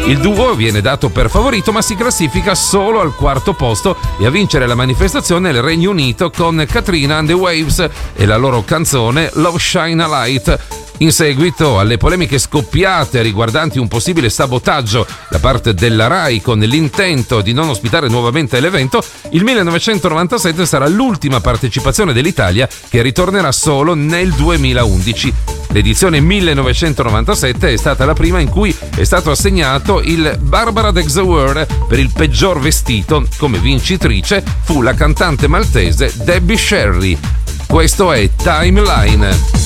Il duo viene dato per favorito, ma si classifica solo al quarto posto, e a vincere la manifestazione è il Regno Unito con Katrina and the Waves e la loro canzone Love Shine a Light. In seguito alle polemiche scoppiate riguardanti un possibile sabotaggio da parte della RAI con l'intento di non ospitare nuovamente l'evento, il 1997 sarà l'ultima partecipazione dell'Italia, che ritornerà solo nel 2011. L'edizione 1997 è stata la prima in cui è stato assegnato il Barbara Dex Award per il peggior vestito. Come vincitrice fu la cantante maltese Debbie Sherry. Questo è Timeline.